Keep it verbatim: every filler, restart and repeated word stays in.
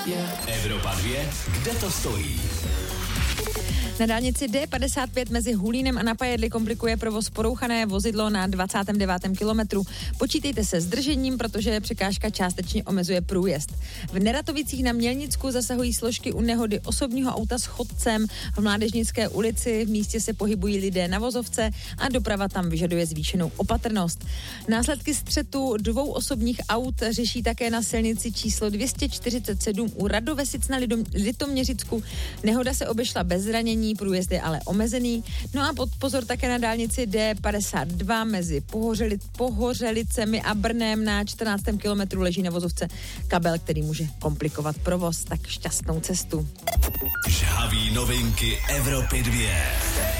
Evropa dvě, kde to stojí? Na dálnici D padesát pět mezi Hulínem a Napajedli komplikuje provoz porouchané vozidlo na dvacátém devátém kilometru. Počítejte se s držením, protože překážka částečně omezuje průjezd. V Neratovicích na Mělnicku zasahují složky u nehody osobního auta s chodcem. V Mládežnické ulici v místě se pohybují lidé na vozovce a doprava tam vyžaduje zvýšenou opatrnost. Následky střetu dvou osobních aut řeší také na silnici číslo dvě stě čtyřicet sedm u Radovesic na Litoměřicku. Nehoda se obešla bez zranění, průjezd je ale omezený. No a pod pozor také na dálnici D padesát dva mezi Pohořeli, Pohořelicemi a Brnem na čtrnáctém kilometru leží na vozovce kabel, který může komplikovat provoz. Tak šťastnou cestu. Žhavý novinky Evropy dvě.